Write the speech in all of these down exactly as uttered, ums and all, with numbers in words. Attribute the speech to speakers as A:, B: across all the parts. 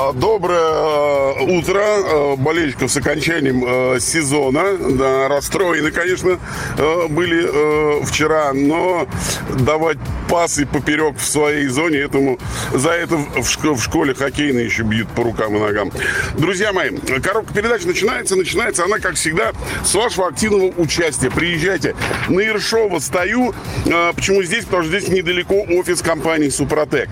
A: Доброе утро, болельщиков с окончанием сезона. Да, расстроены, конечно, были вчера, но давать пасы поперек в своей зоне, этому за это в школе хоккейной еще бьют по рукам и ногам. Друзья мои, коробка передач начинается. Начинается она, как всегда, с вашего активного участия. Приезжайте. На Ершова стою. Почему здесь? Потому что здесь недалеко офис компании «Супротек».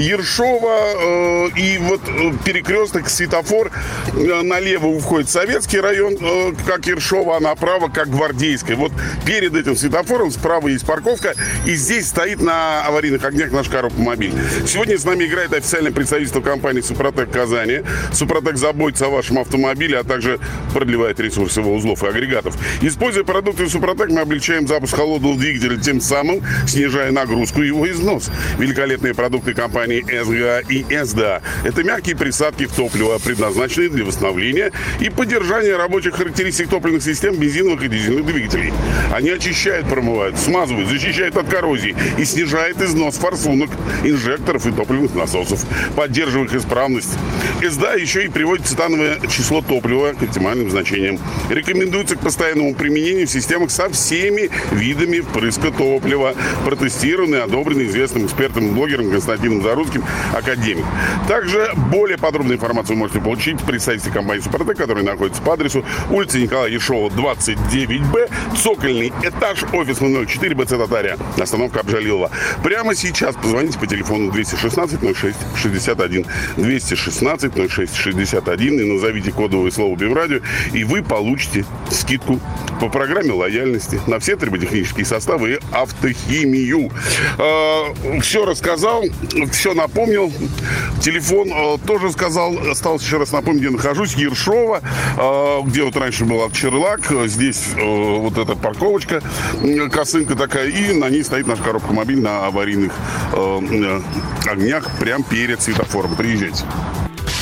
A: Ершова и вот перекресток, светофор. Налево входит Советский район, как Ершова, а направо, как Гвардейская. Вот перед этим светофором справа есть парковка, и здесь стоит на аварийных огнях наш коробка-мобиль. Сегодня с нами играет официальное представительство компании «Супротек» Казани. «Супротек» заботится о вашем автомобиле, а также продлевает ресурсы его узлов и агрегатов. Используя продукты «Супротек», мы облегчаем запуск холодного двигателя, тем самым снижая нагрузку и его износ. Великолепные продукты компании эс гэ а и эс дэ а – это мягкие присадки в топливо, предназначенные для восстановления и поддержания рабочих характеристик топливных систем бензиновых и дизельных двигателей. Они очищают, промывают, смазывают, защищают от коррозии и снижают износ форсунок, инжекторов и топливных насосов, поддерживая их исправность. эс дэ а еще и приводит цетановое число топлива к оптимальным значениям. Рекомендуется к постоянному применению в системах со всеми видами впрыска топлива. Протестированный, одобренный известным экспертом и блогером Константином Зарудским, академик. Также более подробную информацию вы можете получить в представительстве компании «Супротек», который находится по адресу улица Николая Ершова, двадцать девять бэ, цокольный этаж, офис ноль четыре бэ цэ Татария, остановка Абджалилова. Прямо сейчас позвоните по телефону двести шестнадцать ноль шесть шестьдесят один, двести шестнадцать ноль шесть шестьдесят один и назовите кодовое слово «Беврадио», и вы получите скидку по программе лояльности на все триботехнические составы и автохимию. Все рассказал, все напомнил. Телефон тоже сказал. Осталось еще раз напомнить, где нахожусь. Ершова, где вот раньше был Черлак. Здесь вот эта парковочка, косынка такая, и на ней стоит наша коробка-мобиль на аварийных огнях прямо перед светофором. Приезжайте.